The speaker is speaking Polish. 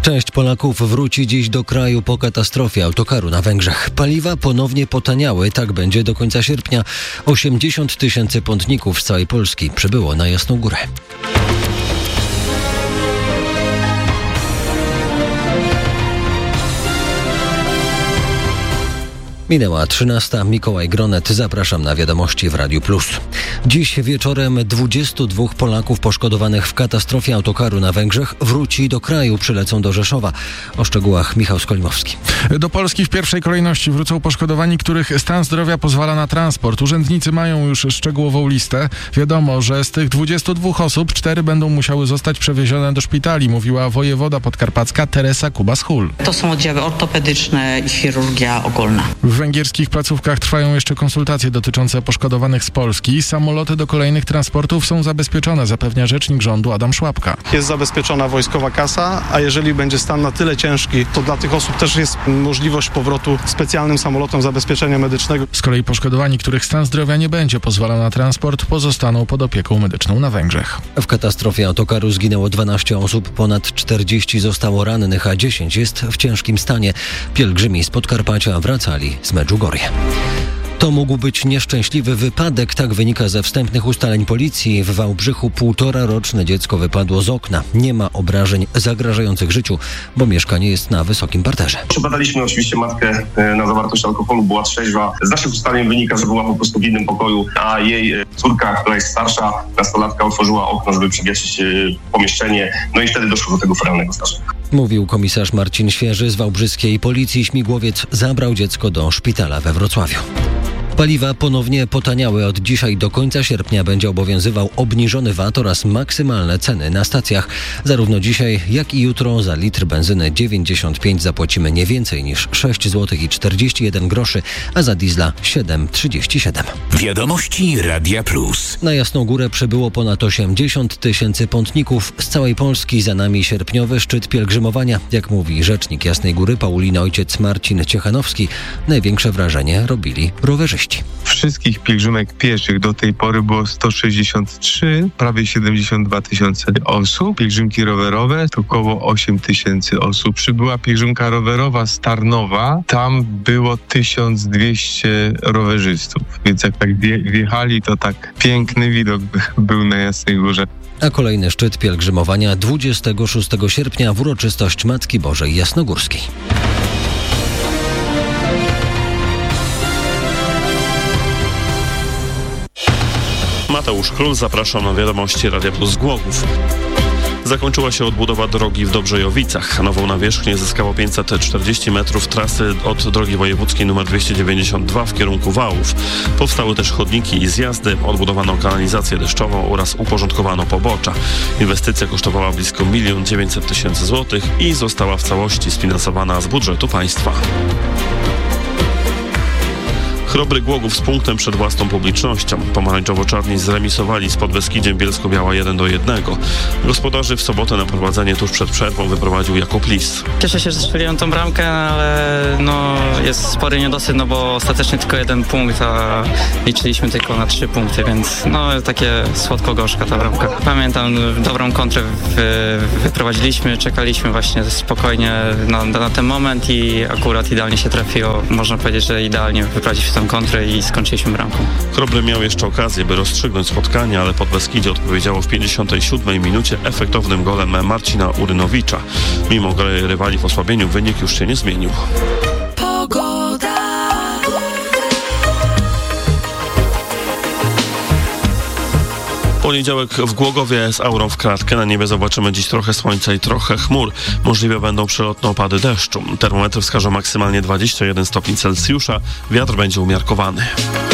Część Polaków wróci dziś do kraju po katastrofie autokaru na Węgrzech. Paliwa ponownie potaniały, tak będzie do końca sierpnia. 80 000 pątników z całej Polski przybyło na Jasną Górę. Minęła 13. Mikołaj Gronet. Zapraszam na wiadomości w Radiu Plus. Dziś wieczorem 22 Polaków poszkodowanych w katastrofie autokaru na Węgrzech wróci do kraju. Przylecą do Rzeszowa. O szczegółach Michał Skolimowski. Do Polski w pierwszej kolejności wrócą poszkodowani, których stan zdrowia pozwala na transport. Urzędnicy mają już szczegółową listę. Wiadomo, że z tych 22 osób 4 będą musiały zostać przewiezione do szpitali, mówiła wojewoda podkarpacka Teresa Kubas-Hul. To są oddziały ortopedyczne i chirurgia ogólna. W węgierskich placówkach trwają jeszcze konsultacje dotyczące poszkodowanych z Polski. Samoloty do kolejnych transportów są zabezpieczone, zapewnia rzecznik rządu Adam Szłapka. Jest zabezpieczona wojskowa kasa, a jeżeli będzie stan na tyle ciężki, to dla tych osób też jest możliwość powrotu specjalnym samolotem zabezpieczenia medycznego. Z kolei poszkodowani, których stan zdrowia nie będzie pozwalał na transport, pozostaną pod opieką medyczną na Węgrzech. W katastrofie autokaru zginęło 12 osób, ponad 40 zostało rannych, a 10 jest w ciężkim stanie. Pielgrzymi z Podkarpacia wracali z Medjugorje. To mógł być nieszczęśliwy wypadek, tak wynika ze wstępnych ustaleń policji. W Wałbrzychu 1,5-roczne dziecko wypadło z okna. Nie ma obrażeń zagrażających życiu, bo mieszkanie jest na wysokim parterze. Przebadaliśmy oczywiście matkę na zawartość alkoholu, była trzeźwa. Z naszych ustaleń wynika, że była po prostu w innym pokoju, a jej córka, która jest starsza, nastolatka, otworzyła okno, żeby przewietrzyć pomieszczenie, no i wtedy doszło do tego fatalnego zdarzenia. Mówił komisarz Marcin Świeży z wałbrzyskiej policji. Śmigłowiec zabrał dziecko do szpitala we Wrocławiu. Paliwa ponownie potaniały. Od dzisiaj do końca sierpnia będzie obowiązywał obniżony VAT oraz maksymalne ceny na stacjach. Zarówno dzisiaj, jak i jutro za litr benzyny 95 zapłacimy nie więcej niż 6,41 zł, a za diesla 7,37. Wiadomości Radia Plus. Na Jasną Górę przybyło ponad 80 000 pątników z całej Polski. Za nami sierpniowy szczyt pielgrzymowania. Jak mówi rzecznik Jasnej Góry Pauliny ojciec Marcin Ciechanowski, największe wrażenie robili rowerzyści. Wszystkich pielgrzymek pieszych do tej pory było 163, prawie 72 000 osób. Pielgrzymki rowerowe to około 8 000 osób. Przybyła pielgrzymka rowerowa z Tarnowa, tam było 1200 rowerzystów. Więc jak tak wjechali, to tak piękny widok był na Jasnej Górze. A kolejny szczyt pielgrzymowania 26 sierpnia w uroczystość Matki Bożej Jasnogórskiej. Mateusz Król, zapraszam na wiadomości Radia Plus z Głogów. Zakończyła się odbudowa drogi w Dobrzejowicach. Nową nawierzchnię zyskało 540 metrów trasy od drogi wojewódzkiej nr 292 w kierunku Wałów. Powstały też chodniki i zjazdy, odbudowano kanalizację deszczową oraz uporządkowano pobocza. Inwestycja kosztowała blisko 1 900 000 złotych i została w całości sfinansowana z budżetu państwa. Chrobry Głogów z punktem przed własną publicznością. Pomarańczowo-czarni zremisowali z Podbeskidziem Bielsko-Biała 1-1. Gospodarzy w sobotę na prowadzenie tuż przed przerwą wyprowadził Jakub Lis. Cieszę się, że strzeliłem tą bramkę, ale jest spory niedosyt, bo ostatecznie tylko 1 punkt, a liczyliśmy tylko na 3 punkty, więc takie słodko-gorzka ta bramka. Pamiętam, dobrą kontrę wyprowadziliśmy, czekaliśmy właśnie spokojnie na ten moment i akurat idealnie się trafiło. Można powiedzieć, że idealnie wyprowadzić tą kontrę i skończyliśmy bramką. Chrobry miał jeszcze okazję, by rozstrzygnąć spotkanie, ale Podbeskidzie odpowiedziało w 57 minucie efektownym golem Marcina Urynowicza. Mimo gry rywali w osłabieniu wynik już się nie zmienił. Poniedziałek w Głogowie z aurą w kratkę. Na niebie zobaczymy dziś trochę słońca i trochę chmur. Możliwe będą przelotne opady deszczu. Termometry wskażą maksymalnie 21 stopni Celsjusza. Wiatr będzie umiarkowany.